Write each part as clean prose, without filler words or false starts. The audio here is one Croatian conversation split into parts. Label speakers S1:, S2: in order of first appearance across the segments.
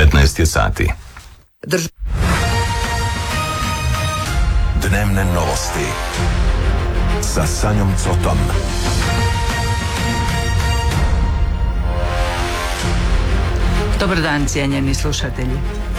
S1: 15 je sati. Dnevne novosti sa Sanjom Cotom.
S2: Dobar dan, cijenjeni slušatelji.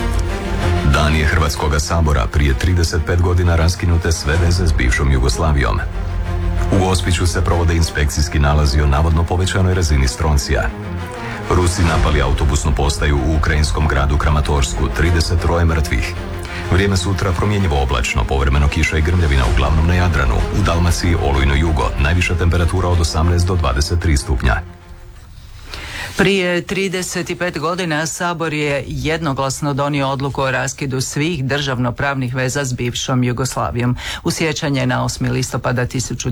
S1: Dan je Hrvatskoga sabora. Prije 35 godina raskinute sve veze s bivšom Jugoslavijom. U Gospiću se provode inspekcijski nalazi o navodno povećanoj razini stroncija. Rusi napali autobusnu postaju u ukrajinskom gradu Kramatorsku, 33 mrtvih. Vrijeme sutra promjenjivo oblačno, povremeno kiša i grmljavina uglavnom na Jadranu. U Dalmaciji olujno jugo, najviša temperatura od 18 do 23 stupnja.
S2: Prije 35 godina Sabor je jednoglasno donio odluku o raskidu svih državnopravnih veza s bivšom Jugoslavijom. U sjećanje na 8. listopada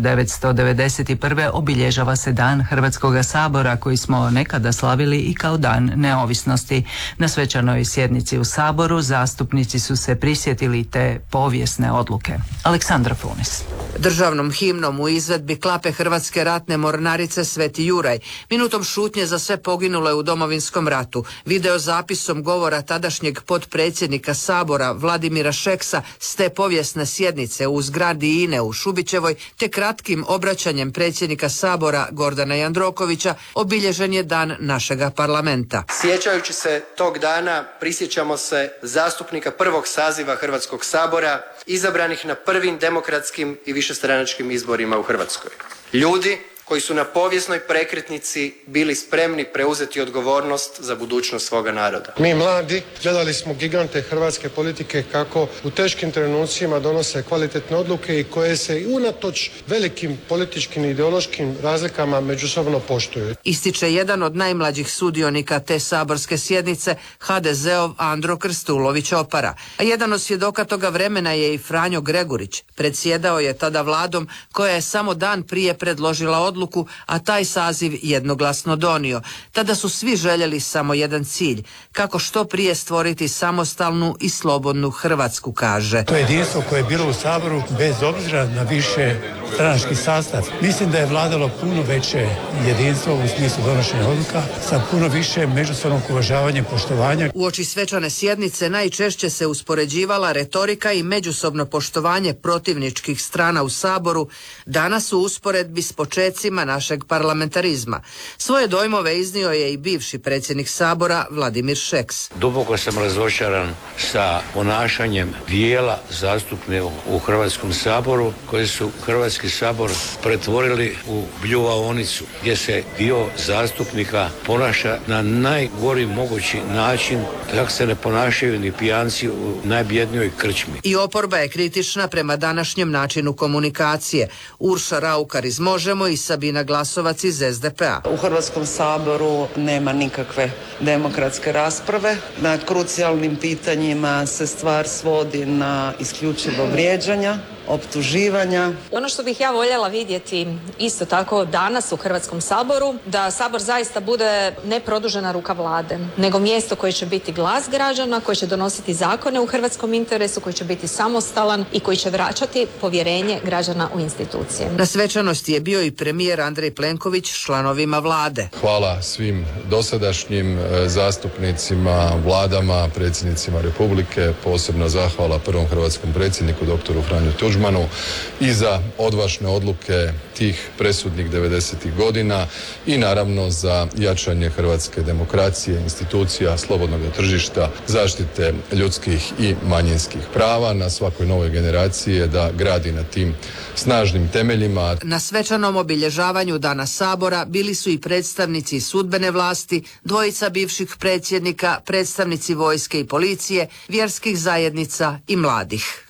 S2: 1991. obilježava se Dan Hrvatskoga sabora koji smo nekada slavili i kao Dan neovisnosti. Na svečanoj sjednici u Saboru zastupnici su se prisjetili te povijesne odluke. Aleksandra Funis.
S3: Državnom himnom u izvedbi klape Hrvatske ratne mornarice Sveti Juraj, minutom šutnje za sve poginule u Domovinskom ratu, video zapisom govora tadašnjeg potpredsjednika Sabora Vladimira Šeksa s te povijesne sjednice u zgradi INE u Šubićevoj, te kratkim obraćanjem predsjednika Sabora Gordana Jandrokovića obilježen je dan našega parlamenta.
S4: Sjećajući se tog dana prisjećamo se zastupnika prvog saziva Hrvatskog sabora, izabranih na prvim demokratskim i višestranačkim izborima u Hrvatskoj. Ljudi koji su na povijesnoj prekretnici bili spremni preuzeti odgovornost za budućnost svoga naroda.
S5: Mi mladi gledali smo gigante hrvatske politike kako u teškim trenucima donose kvalitetne odluke i koje se i unatoč velikim političkim i ideološkim razlikama međusobno poštuju.
S3: Ističe jedan od najmlađih sudionika te saborske sjednice, HDZ-ov Andro Krstulović Opara. A jedan od svjedoka toga vremena je i Franjo Gregurić. Predsjedao je tada vladom koja je samo dan prije predložila odluku, a taj saziv jednoglasno donio. Tada su svi željeli samo jedan cilj, kako što prije stvoriti samostalnu i slobodnu Hrvatsku, kaže.
S6: To je jedinstvo koje je bilo u Saboru bez obzira na više stranački sastav. Mislim da je vladalo puno veće jedinstvo u smislu donošenja odluka sa puno više međusobnog uvažavanja i poštovanja.
S3: Uoči svečane sjednice najčešće se uspoređivala retorika i međusobno poštovanje protivničkih strana u Saboru. Danas u usporedbi s počecima našeg parlamentarizma. Svoje dojmove iznio je i bivši predsjednik Sabora Vladimir Šeks.
S7: Duboko sam razočaran sa ponašanjem dijela zastupnika u Hrvatskom saboru koji su Hrvatski sabor pretvorili u bljuvaonicu gdje se dio zastupnika ponaša na najgori mogući način, kako se ne ponašaju ni pijanci u najbjednijoj krčmi.
S3: I oporba je kritična prema današnjem načinu komunikacije. Urša Raukar iz Možemo i Sabina Glasovac iz SDP-a.
S8: U Hrvatskom saboru nema nikakve demokratske rasprave. Na krucijalnim pitanjima se stvar svodi na isključivo vrijeđanja, optuživanja.
S9: Ono što bih ja voljela vidjeti isto tako danas u Hrvatskom saboru, da Sabor zaista bude ne produžena ruka vlade, nego mjesto koje će biti glas građana, koje će donositi zakone u hrvatskom interesu, koji će biti samostalan i koji će vraćati povjerenje građana u institucije.
S3: Na svečanosti je bio i premijer Andrej Plenković s članovima vlade.
S10: Hvala svim dosadašnjim zastupnicima, vladama, predsjednicima Republike, posebno zahvala prvom hrvatskom predsjedniku doktoru Franju Tuđmanu i za odvažne odluke tih presudnih 90-ih godina i naravno za jačanje hrvatske demokracije, institucija, slobodnog tržišta, zaštite ljudskih i manjinskih prava. Na svakoj novoj generaciji je da gradi na tim snažnim temeljima.
S3: Na svečanom obilježavanju Dana Sabora bili su i predstavnici sudbene vlasti, dvojica bivših predsjednika, predstavnici vojske i policije, vjerskih zajednica i mladih.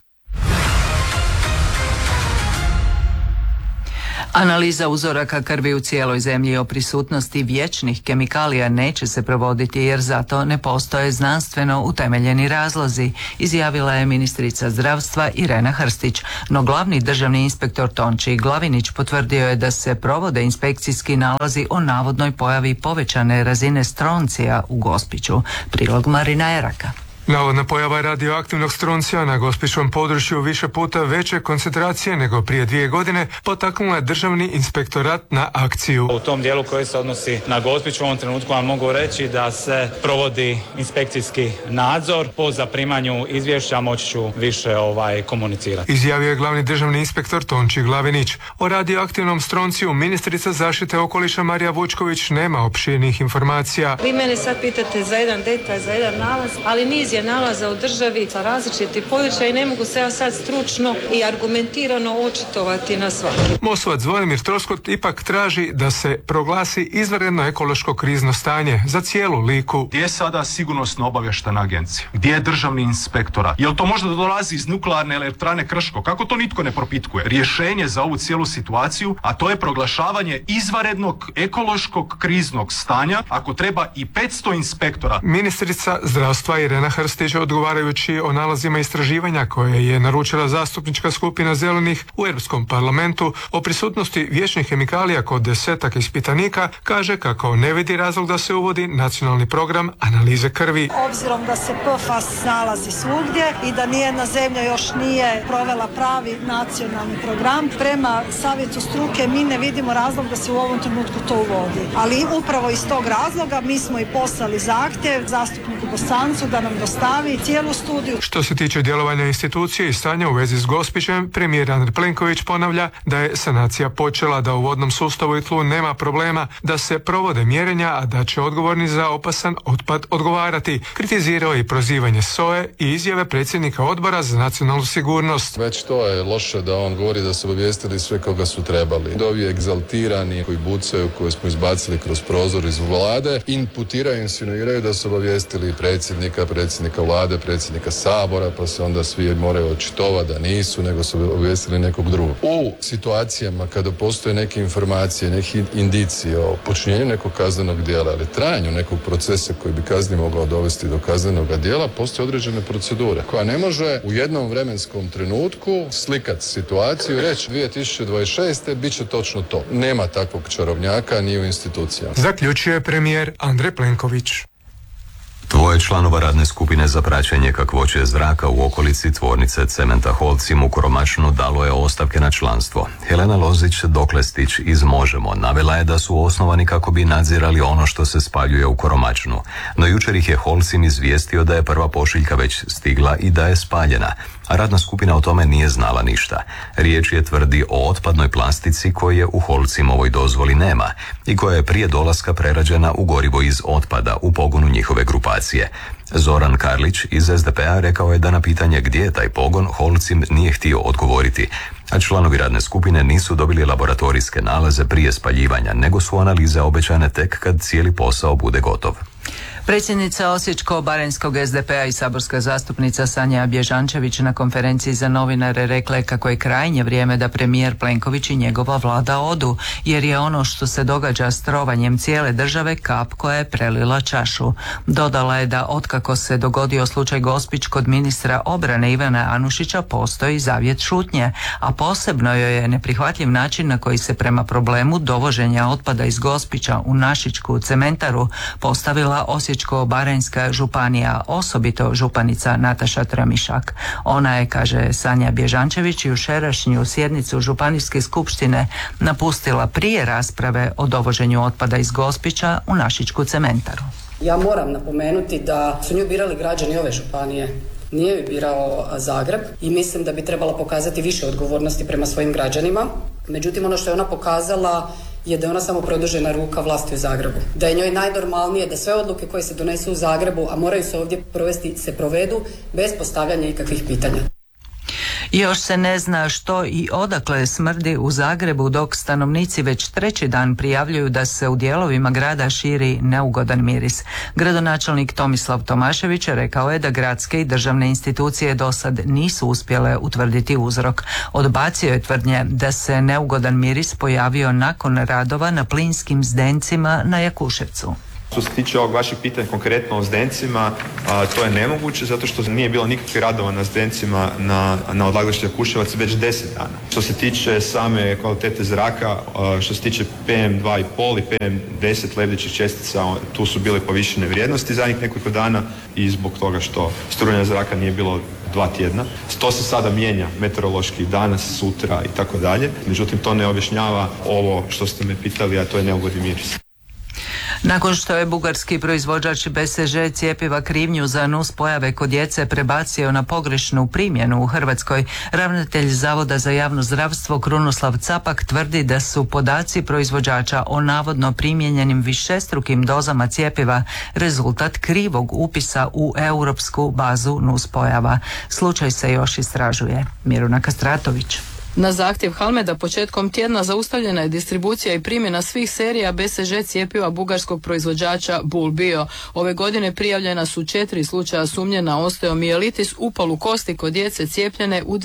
S2: Analiza uzoraka krvi u cijeloj zemlji o prisutnosti vječnih kemikalija neće se provoditi jer zato ne postoje znanstveno utemeljeni razlozi, izjavila je ministrica zdravstva Irena Hrstić. No glavni državni inspektor Tonči Glavinić potvrdio je da se provode inspekcijski nalazi o navodnoj pojavi povećane razine stroncija u Gospiću. Prilog Marina Eraka.
S11: Navodna pojava radioaktivnog stroncija na gospićkom području više puta veće koncentracije nego prije 2 godine potaknula je Državni inspektorat na akciju.
S12: U tom dijelu koji se odnosi na Gospić u ovom trenutku vam mogu reći da se provodi inspekcijski nadzor. Po zaprimanju izvješća moći ću više komunicirati.
S11: Izjavio je glavni državni inspektor Tonči Glavinić. O radioaktivnom stronciju ministrica zaštite okoliša Marija Vučković nema opširnih informacija.
S13: Vi mene sad pitate za jedan detalj, za jedan nalaz, ali niz je nalaza u državi sa različitih područja i ne mogu se ja sad stručno i argumentirano očitovati na svaki.
S11: Mosovac Zvonimir Troskot ipak traži da se proglasi izvanredno ekološko krizno stanje za cijelu Liku.
S14: Gdje je sada sigurnosno obavještajna agencija? Gdje je državni inspektorat? Jel to možda dolazi iz nuklearne elektrane Krško? Kako to nitko ne propitkuje? Rješenje za ovu cijelu situaciju, a to je proglašavanje izvanrednog ekološkog kriznog stanja, ako treba i 500 inspektora.
S11: Ministrica zdravstva Irena Hrstić, odgovarajući o nalazima istraživanja koje je naručila zastupnička skupina Zelenih u Europskom parlamentu o prisutnosti vječnih kemikalija kod 10 ispitanika, kaže kako ne vidi razlog da se uvodi nacionalni program analize krvi.
S15: Obzirom da se PFAS nalazi svugdje i da nijedna zemlja još nije provela pravi nacionalni program, prema savjetu struke mi ne vidimo razlog da se u ovom trenutku to uvodi. Ali upravo iz tog razloga mi smo i poslali zahtjev zastupniku Bosancu da nam dostavi cijelu studiju.
S11: Što se tiče djelovanja institucije i stanja u vezi s Gospićem, premijer Andrej Plenković ponavlja da je sanacija počela, da u vodnom sustavu i tlu nema problema, da se provode mjerenja, a da će odgovorni za opasan otpad odgovarati. Kritizirao je i prozivanje SOA-e i izjave predsjednika Odbora za nacionalnu sigurnost.
S10: Već to je loše da on govori da su obavijestili sve koga su trebali. Ovi egzaltirani koji bucaju, koje smo izbacili kroz prozor iz vlade, imputiraju, insinuiraju da su obavijestili predsjednika vlade, predsjednika Sabora, pa se onda svi moraju očitovati da nisu, nego su obavijestili nekog drugog. U situacijama kada postoje neke informacije, neke indicije o počinjenju nekog kaznenog djela, ali trajanju nekog procesa koji bi kazni mogao dovesti do kaznenog djela, postoje određene procedure koja ne može u jednom vremenskom trenutku slikati situaciju i reći 2026. bit će točno to. Nema takvog čarobnjaka ni u institucijama.
S11: Zaključuje premijer Andrej Plenković.
S1: Dvoje članova radne skupine za praćenje kakvoće zraka u okolici tvornice cementa Holcim u Koromačnu dalo je ostavke na članstvo. Helena Lozić Doklestić iz Možemo navela je da su osnovani kako bi nadzirali ono što se spaljuje u Koromačnu. No jučer ih je Holcim izvijestio da je prva pošiljka već stigla i da je spaljena, a radna skupina o tome nije znala ništa. Riječ je, tvrdi, o otpadnoj plastici koje u Holcimovoj dozvoli nema i koja je prije dolaska prerađena u gorivo iz otpada u pogonu njihove grupacije. Zoran Karlić iz SDP-a rekao je da na pitanje gdje je taj pogon Holcim nije htio odgovoriti, a članovi radne skupine nisu dobili laboratorijske nalaze prije spaljivanja, nego su analize obećane tek kad cijeli posao bude gotov.
S2: Predsjednica Osječko-baranjskog SDP-a i saborska zastupnica Sanja Bježančević na konferenciji za novinare rekla je kako je krajnje vrijeme da premijer Plenković i njegova vlada odu, jer je ono što se događa s trovanjem cijele države kap koja je prelila čašu. Dodala je da otkako se dogodio slučaj Gospić kod ministra obrane Ivana Anušića postoji zavjet šutnje, a posebno joj je neprihvatljiv način na koji se prema problemu dovoženja otpada iz Gospića u Našičku cementaru postavila Osječko-baranjska županija, osobito županica Nataša Tramišak. Ona je, kaže Sanja Bježančević, jučerašnju sjednicu županijske skupštine napustila prije rasprave o dovoženju otpada iz Gospića u Našičku cementaru.
S16: Ja moram napomenuti da su nju birali građani ove županije. Nije ju birao Zagreb i mislim da bi trebala pokazati više odgovornosti prema svojim građanima. Međutim, ono što je ona pokazala je da je ona samo produžena ruka vlasti u Zagrebu. Da je njoj najnormalnije da sve odluke koje se donesu u Zagrebu, a moraju se ovdje provesti, se provedu bez postavljanja ikakvih pitanja.
S2: Još se ne zna što i odakle smrdi u Zagrebu, dok stanovnici već treći dan prijavljuju da se u dijelovima grada širi neugodan miris. Gradonačelnik Tomislav Tomašević rekao je da gradske i državne institucije do sad nisu uspjele utvrditi uzrok. Odbacio je tvrdnje da se neugodan miris pojavio nakon radova na plinskim zdencima na Jakuševcu.
S17: Što se tiče ovog vašeg pitanja konkretno o Zdencima, to je nemoguće zato što nije bilo nikakvih radova na Zdencima na odlagalištu Jakuševac već 10 dana. Što se tiče same kvalitete zraka, što se tiče PM2,5 i PM10 lebdećih čestica, tu su bile povišene vrijednosti zadnjih nekoliko dana i zbog toga što strujanja zraka nije bilo 2 tjedna. To se sada mijenja meteorološki danas, sutra i tako dalje. Međutim, to ne objašnjava ovo što ste me pitali, a to je neugodni miris.
S2: Nakon što je bugarski proizvođač BCG cjepiva krivnju za nuspojave kod djece prebacio na pogrešnu primjenu u Hrvatskoj, ravnatelj Zavoda za javno zdravstvo Krunoslav Capak tvrdi da su podaci proizvođača o navodno primijenjenim višestrukim dozama cjepiva rezultat krivog upisa u europsku bazu nuspojava. Slučaj se još istražuje. Miruna Kastratović.
S18: Na zahtjev Halmeda početkom tjedna zaustavljena je distribucija i primjena svih serija BCG cjepiva bugarskog proizvođača Bulbio. Ove godine prijavljena su 4 slučaja sumnje na osteomijelitis, upalu kosti kod djece cijepljene u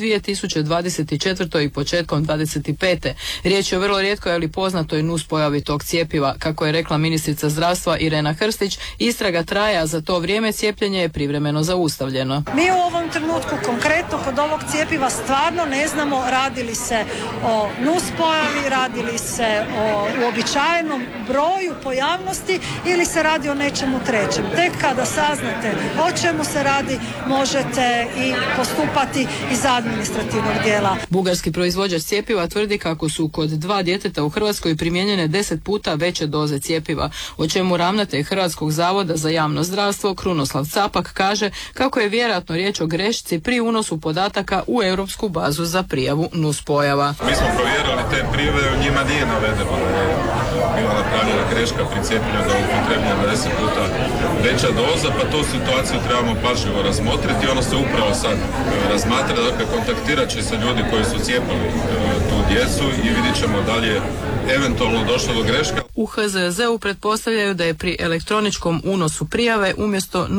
S18: 2024. i početkom 2025. Riječ je o vrlo rijetkoj ali poznatoj nuspojavi tog cjepiva. Kako je rekla ministrica zdravstva Irena Hrstić, istraga traje, a za to vrijeme cijepljenje je privremeno zaustavljeno.
S15: Mi u ovom trenutku konkretno kod ovog cjepiva stvarno ne znamo radi li se o nuspojavi, radi li se o uobičajenom broju pojavnosti ili se radi o nečemu trećem. Tek kada saznate o čemu se radi, možete i postupati iz administrativnog dijela.
S18: Bugarski proizvođač cjepiva tvrdi kako su kod 2 djeteta u Hrvatskoj primijenjene 10 puta veće doze cjepiva, o čemu ravnatelj Hrvatskog zavoda za javno zdravstvo Krunoslav Capak kaže kako je vjerojatno riječ o grešci pri unosu podataka u europsku bazu za prijavu nuspojava.
S19: Mi smo provjerili te prijave, u njima nije navedeno da je bila napravljena greška pri cijepljenju da je upotrebljena 10 puta veća doza, pa tu situaciju trebamo pažljivo razmotriti. Ono se upravo sad razmatra, dakle kontaktirat će se ljudi koji su cijepili tu djecu i vidjet ćemo da li je eventualno došlo do greška.
S18: U HZZ-u pretpostavljaju da je pri elektroničkom unosu prijave umjesto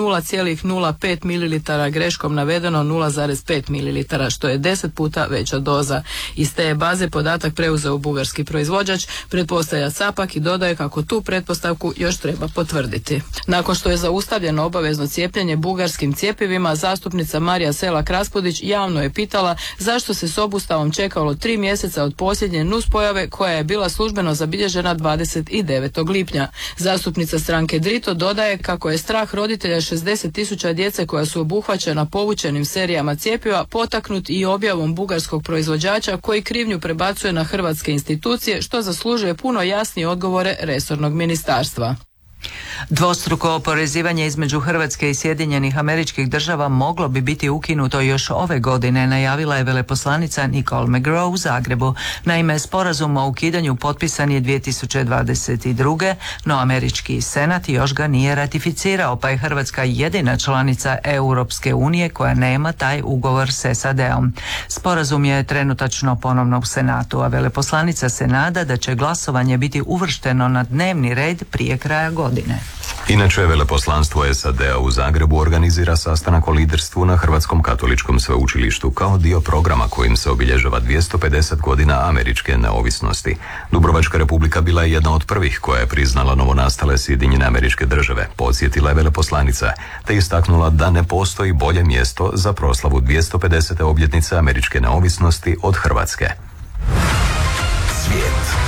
S18: 0,05 ml greškom navedeno 0,5 ml, što je 10 puta veća doza. Iz te baze podatak preuzeo bugarski proizvođač, pretpostavlja Capak i dodaje kako tu pretpostavku još treba potvrditi. Nakon što je zaustavljeno obavezno cijepljenje bugarskim cjepivima, zastupnica Marija Selak-Raspudić javno je pitala zašto se s obustavom čekalo 3 mjeseca od posljednje nuspojave koja je bila službeno zabilježena 29. lipnja. Zastupnica stranke Drito dodaje kako je strah roditelja 60.000 djece koja su obuhvaćena povučenim serijama cjepiva potaknut i objavom bugarskog proizvođača koji krivnju prebacuje na hrvatske institucije, što zaslužuje puno jasnije odgovore resornog ministarstva.
S2: Dvostruko oporezivanje između Hrvatske i Sjedinjenih Američkih Država moglo bi biti ukinuto još ove godine, najavila je veleposlanica Nicole McGraw u Zagrebu. Naime, sporazum o ukidanju potpisan je 2022. no američki senat još ga nije ratificirao, pa je Hrvatska jedina članica Europske unije koja nema taj ugovor s SAD-om. Sporazum je trenutačno ponovno u Senatu, a veleposlanica se nada da će glasovanje biti uvršteno na dnevni red prije kraja godine.
S1: Inače, veleposlanstvo SAD-a u Zagrebu organizira sastanak o liderstvu na Hrvatskom katoličkom sveučilištu kao dio programa kojim se obilježava 250 godina američke neovisnosti. Dubrovačka republika bila je jedna od prvih koja je priznala novonastale Sjedinjene Američke Države, podsjetila je veleposlanica, te istaknula da ne postoji bolje mjesto za proslavu 250. obljetnice američke neovisnosti od Hrvatske. Svijet.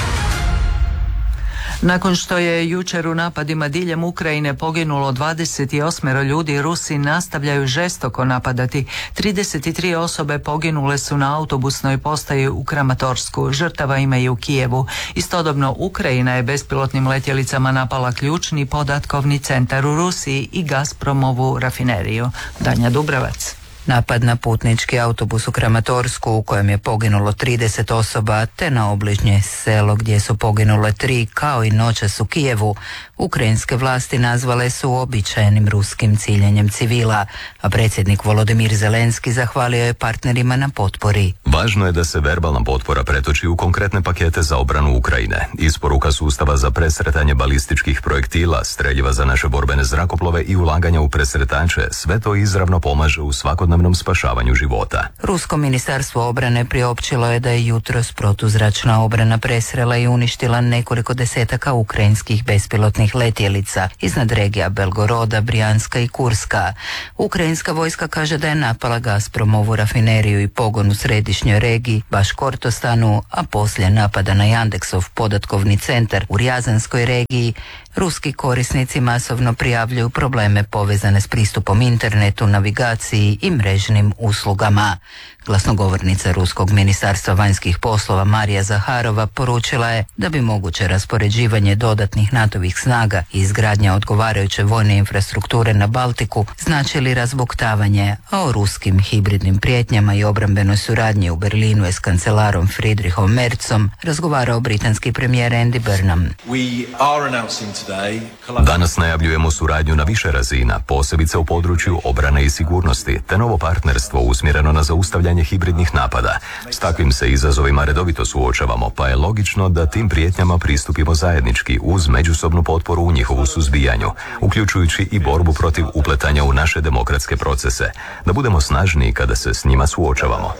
S2: Nakon što je jučer u napadima diljem Ukrajine poginulo 28 ljudi, Rusi nastavljaju žestoko napadati. 33 osobe poginule su na autobusnoj postaji u Kramatorsku, žrtava ima i u Kijevu. Istodobno Ukrajina je bespilotnim letjelicama napala ključni podatkovni centar u Rusiji i Gazpromovu rafineriju. Danja Dubravac.
S20: Napad na putnički autobus u Kramatorsku u kojem je poginulo 30 osoba te na obližnje selo gdje su poginule 3 kao i noćas u Kijevu, ukrajinske vlasti nazvale su uobičajenim ruskim ciljenjem civila, a predsjednik Volodimir Zelenski zahvalio je partnerima na potpori.
S1: Važno je da se verbalna potpora pretoči u konkretne pakete za obranu Ukrajine, isporuka sustava za presretanje balističkih projektila, streljiva za naše borbene zrakoplove i ulaganja u presretače, sve to izravno pomaže u svakodnevnom jednodnevnom spašavanju života.
S20: Rusko ministarstvo obrane priopćilo je da je jutros protuzračna obrana presrela i uništila nekoliko desetaka ukrajinskih bespilotnih letjelica iznad regija Belgoroda, Brijanska i Kurska. Ukrajinska vojska kaže da je napala Gazpromovu rafineriju i pogon u središnjoj regiji Baškortostanu, a poslije napada na Yandeksov podatkovni centar u Rjazanskoj regiji, ruski korisnici masovno prijavljuju probleme povezane s pristupom internetu, navigaciji i mrežnim uslugama. Glasnogovornica Ruskog ministarstva vanjskih poslova Marija Zaharova poručila je da bi moguće raspoređivanje dodatnih NATO-vih snaga i izgradnja odgovarajuće vojne infrastrukture na Baltiku značili razbuktavanje, a o ruskim hibridnim prijetnjama i obrambenoj suradnji u Berlinu je s kancelarom Friedrichom Merzom razgovarao britanski premijer Andy Burnham.
S1: Danas najavljujemo suradnju na više razina, posebice u području obrane i sigurnosti, te novo partnerstvo usmjereno na zaustavljanje hibridnih napada. S takvim se izazovima redovito suočavamo, pa je logično da tim prijetnjama pristupimo zajednički uz međusobnu potporu u njihovu suzbijanju, uključujući i borbu protiv upletanja u naše demokratske procese, da budemo snažniji kada se s njima suočavamo.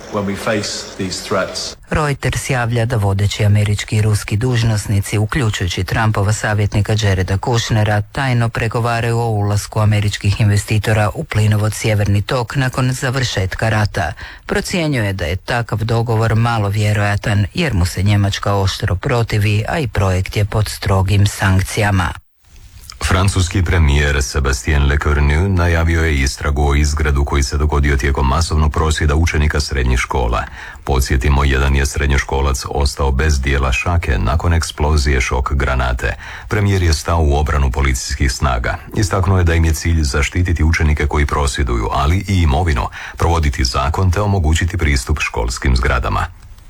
S20: Reuters javlja da vodeći američki i ruski dužnosnici, uključujući Trumpova savjetnika Jareda Kushnera, tajno pregovaraju o ulasku američkih investitora u plinovod Sjeverni tok nakon završetka rata. Procjenjuje da je takav dogovor malo vjerojatan jer mu se Njemačka oštro protivi, a i projekt je pod strogim sankcijama.
S1: Francuski premijer Sébastien Lecornu najavio je istragu o izgredu koji se dogodio tijekom masovnog prosvjeda učenika srednjih škola. Podsjetimo, jedan je srednjoškolac ostao bez dijela šake nakon eksplozije šok granate. Premijer je stao u obranu policijskih snaga. Istaknuo je da im je cilj zaštititi učenike koji prosvjeduju, ali i imovinu, provoditi zakon te omogućiti pristup školskim zgradama.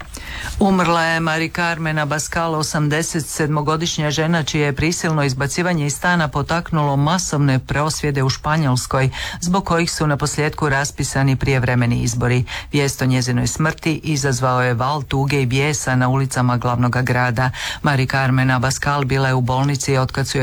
S2: Umrla je Mari Carmen Abascal, 87-godišnja žena čije je prisilno izbacivanje iz stana potaknulo masovne prosvjede u Španjolskoj, zbog kojih su naposljetku raspisani prijevremeni izbori. Vijest o njezinoj smrti izazvao je val tuge i bijesa na ulicama glavnog grada. Mari Carmen Abascal bila je u bolnici otkad su je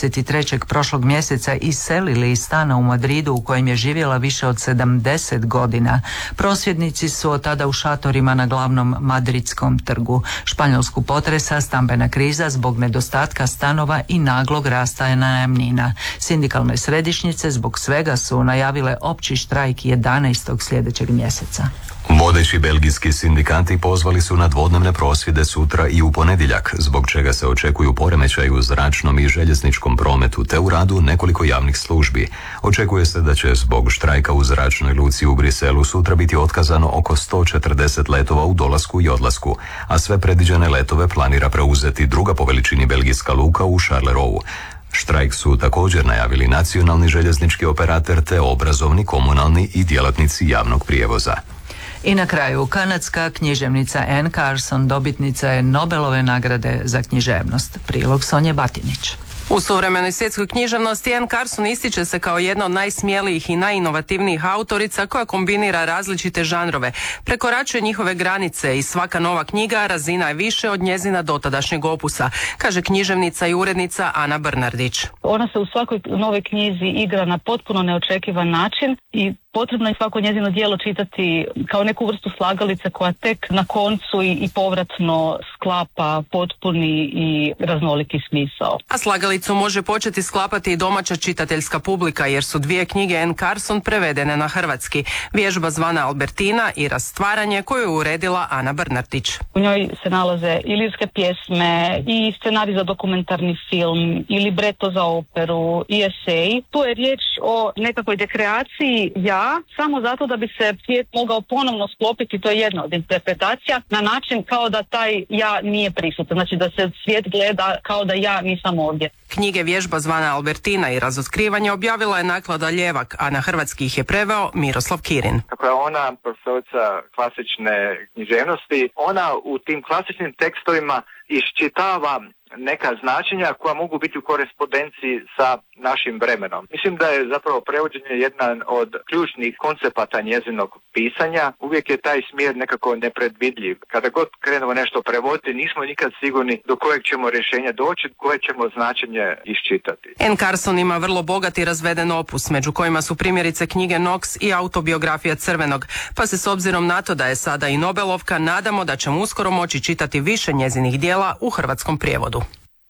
S2: 23. prošlog mjeseca iselili iz stana u Madridu u kojem je živjela više od 70 godina. Prosvjednici su od tada u šatorima na glavnom madridskom trgu. Španjolsku potresa stambena kriza zbog nedostatka stanova i naglog rasta najamnina. Sindikalne središnjice zbog svega su najavile opći štrajk 11. sljedećeg mjeseca.
S1: Vodeći belgijski sindikati pozvali su na dvodnevne prosvjede sutra i u ponedjeljak, zbog čega se očekuju poremećaji u zračnom i željezničkom prometu te u radu nekoliko javnih službi. Očekuje se da će zbog štrajka u zračnoj luci u Briselu sutra biti otkazano oko 140 letova u dolasku i odlasku, a sve predviđene letove planira preuzeti druga po veličini belgijska luka u Charleroi. Štrajk su također najavili nacionalni željeznički operator te obrazovni, komunalni i djelatnici javnog prijevoza.
S2: I na kraju, kanadska književnica Anne Carson dobitnica je Nobelove nagrade za književnost. Prilog Sonje Batinić.
S21: U suvremenoj svjetskoj književnosti Anne Carson ističe se kao jedna od najsmjelijih i najinovativnijih autorica koja kombinira različite žanrove, prekoračuje njihove granice i svaka nova knjiga razina je više od njezina dotadašnjeg opusa, kaže književnica i urednica Ana Brnardić.
S22: Ona se u svakoj novoj knjizi igra na potpuno neočekivan način i potrebno je svako njezino djelo čitati kao neku vrstu slagalice koja tek na koncu i povratno sklapa potpuni i raznoliki smisao.
S21: A slagalicu može početi sklapati i domaća čitateljska publika jer su dvije knjige Anne Carson prevedene na hrvatski. Vježba zvana Albertina i Rastvaranje koju je uredila Ana Brnardić.
S22: U njoj se nalaze i lirske pjesme i scenarij za dokumentarni film i libreto za operu i esej. Tu je riječ o nekakvoj dekreaciji samo zato da bi se svijet mogao ponovno sklopiti, to je jedna od interpretacija, na način kao da taj ja nije prisutan, znači da se svijet gleda kao da ja nisam ovdje.
S21: Knjige Vježba zvana Albertina i Razotkrivanje objavila je naklada Ljevak, a na hrvatski ih je preveo Miroslav Kirin.
S23: Kako je ona profesorica klasične književnosti, ona u tim klasičnim tekstovima iščitava
S4: neka značenja koja mogu biti u korespondenciji sa našim vremenom. Mislim da je zapravo prevođenje jedan od ključnih koncepata njezinog pisanja. Uvijek je taj smjer nekako nepredvidljiv. Kada god krenemo nešto prevoditi, nismo nikad sigurni do kojeg ćemo rješenja doći, koje ćemo značenje iščitati.
S21: N. Carson ima vrlo bogat i razveden opus, među kojima su primjerice knjige Knox i autobiografija Crvenog, pa se s obzirom na to da je sada i Nobelovka, nadamo da ćemo uskoro moći čitati više njezinih dijela u hrvatskom prijevodu.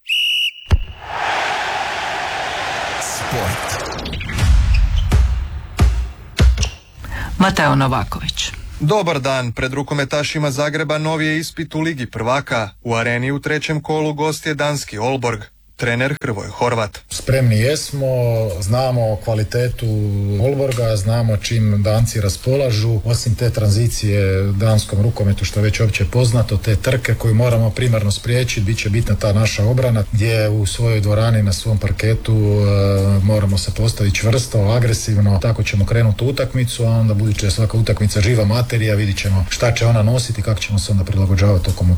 S2: Mateo Novaković.
S5: Dobar dan, pred rukometašima Zagreba novi je ispit u Ligi prvaka. U areni u trećem kolu gost je danski Aalborg. Trener Hrvoje Horvat.
S23: Spremni jesmo, znamo kvalitetu Aalborga, znamo čim Danci raspolažu, osim te tranzicije danskom rukometu što je već opće poznato, te trke koju moramo primarno spriječiti, bit će bitna ta naša obrana gdje u svojoj dvorani na svom parketu moramo se postaviti čvrsto, agresivno, tako ćemo krenuti u utakmicu, a onda budući je svaka utakmica živa materija, vidit ćemo šta će ona nositi, kako ćemo se onda prilagođavati tokom